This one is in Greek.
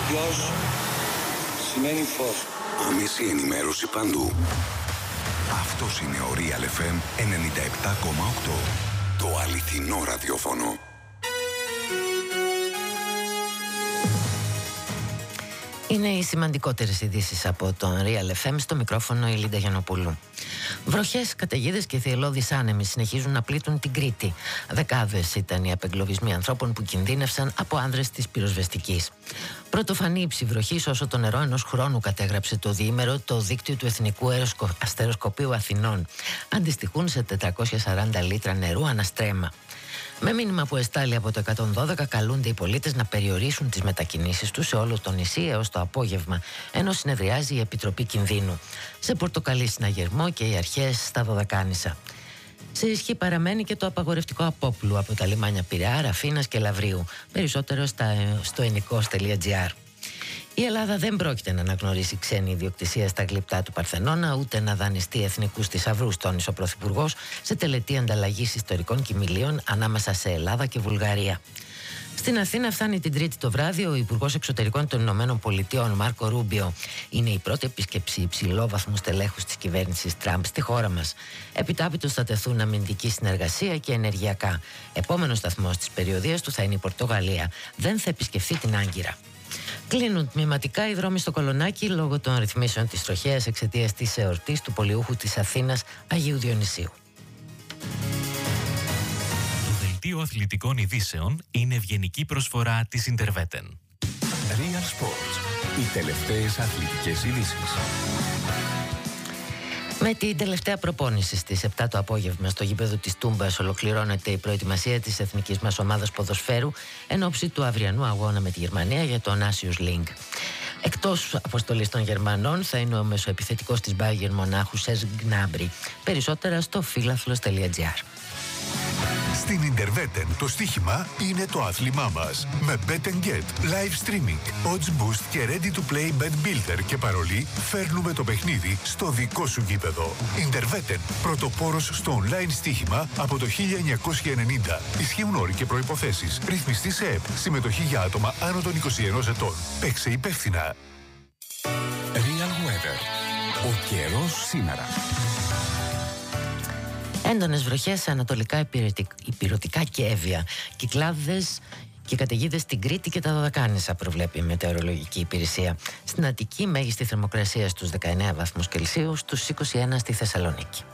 Γιος σημαίνει φως. Άμεση ενημέρωση παντού. Αυτός είναι ο Real FM 97,8. Το αληθινό ραδιόφωνο. Είναι οι σημαντικότερες ειδήσεις από τον Real FM, στο μικρόφωνο η Λίντα Γιαννοπούλου. Βροχές, καταιγίδες και θυελλώδεις άνεμοι συνεχίζουν να πλήττουν την Κρήτη. Δεκάδες ήταν οι απεγκλωβισμοί ανθρώπων που κινδύνευσαν από άνδρες της πυροσβεστικής. Πρωτοφανή υψηβροχής όσο το νερό ενός χρόνου, κατέγραψε το διήμερο το δίκτυο του Εθνικού Αστεροσκοπείου Αθηνών. Αντιστοιχούν σε 440 λίτρα νερού αναστρέμμα. Με μήνυμα που εστάλει από το 112, καλούνται οι πολίτες να περιορίσουν τις μετακινήσεις τους σε όλο το νησί έως το απόγευμα, ενώ συνεδριάζει η Επιτροπή Κινδύνου. Σε Πορτοκαλί συναγερμό και οι αρχές στα Δωδεκάνησα. Σε ισχύ παραμένει και το απαγορευτικό απόπλου από τα λιμάνια Πειραιά, Ραφίνας και Λαβρίου. Περισσότερο στο ennikos.gr. Η Ελλάδα δεν πρόκειται να αναγνωρίσει ξένη ιδιοκτησία στα γλυπτά του Παρθενώνα, ούτε να δανειστεί εθνικούς θησαυρούς, τόνισε ο Πρωθυπουργός σε τελετή ανταλλαγής ιστορικών κοιμηλίων ανάμεσα σε Ελλάδα και Βουλγαρία. Στην Αθήνα φτάνει την Τρίτη το βράδυ ο Υπουργός Εξωτερικών των Ηνωμένων Πολιτειών, Μάρκο Ρούμπιο. Είναι η πρώτη επίσκεψη υψηλόβαθμου στελέχους της κυβέρνησης Τραμπ στη χώρα μας. Επιτάπητος θα τεθούν αμυντική συνεργασία και ενεργειακά. Επόμενος σταθμός της περιοδίας του θα είναι η Πορτογαλία. Δεν θα επισκεφθεί την Άγκυρα. Κλείνουν τμηματικά οι δρόμοι στο Κολονάκι λόγω των ρυθμίσεων της τροχέας εξαιτίας της εορτής του πολιούχου της Αθήνας Αγίου Διονυσίου. Το δελτίο αθλητικών ειδήσεων είναι ευγενική προσφορά της Interveten. Real Sports. Οι τελευταίες αθλητικές ειδήσεις. Με την τελευταία προπόνηση στις 7 το απόγευμα στο γήπεδο της Τούμπας ολοκληρώνεται η προετοιμασία της εθνικής μας ομάδας ποδοσφαίρου εν ώψη του αυριανού αγώνα με τη Γερμανία για το Nations League. Εκτός αποστολής των Γερμανών θα είναι ο μεσοεπιθετικός της Bayern Μονάχου Σερζ Γκνάμπρι. Περισσότερα στο φίλαθλος.gr. Στην Interveten το στοίχημα είναι το άθλημά μας. Με Bet & Get, live streaming, odds boost και ready to play bet builder και παρολί, φέρνουμε το παιχνίδι στο δικό σου γήπεδο. Interveten, πρωτοπόρος στο online στοίχημα από το 1990. Ισχύουν όροι και προϋποθέσεις. Ρυθμιστή σε ΕΠ. Συμμετοχή για άτομα άνω των 21 ετών. Παίξε υπεύθυνα. Real Weather. Ο καιρός σήμερα. Έντονες βροχές σε ανατολικά ηπειρωτικά και Εύβοια. Κυκλάδες και καταιγίδες στην Κρήτη και τα Δωδεκάνησα, προβλέπει η Μετεωρολογική Υπηρεσία. Στην Αττική μέγιστη θερμοκρασία στους 19 βαθμούς Κελσίου, στους 21 στη Θεσσαλονίκη.